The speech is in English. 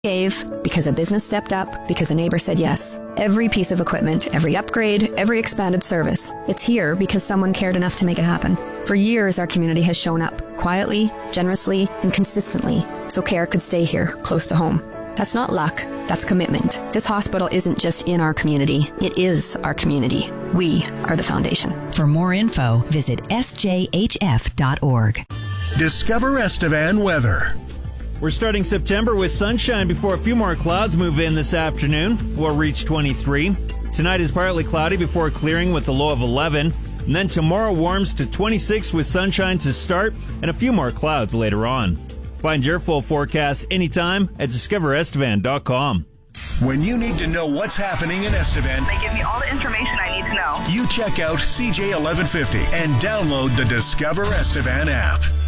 Gave because a business stepped up, because a neighbor said yes. Every piece of equipment, every upgrade, every expanded service. It's here because someone cared enough to make it happen. For years, our community has shown up quietly, generously, and consistently so care could stay here, close to home. That's not luck, that's commitment. This hospital isn't just in our community, it is our community. We are the foundation. For more info, visit sjhf.org. Discover Estevan weather. We're starting September with sunshine before a few more clouds move in this afternoon. We'll reach 23. Tonight is partly cloudy before clearing with a low of 11. And then tomorrow warms to 26 with sunshine to start and a few more clouds later on. Find your full forecast anytime at discoverestevan.com. When you need to know what's happening in Estevan, they give me all the information I need to know. You check out CJ1150 and download the Discover Estevan app.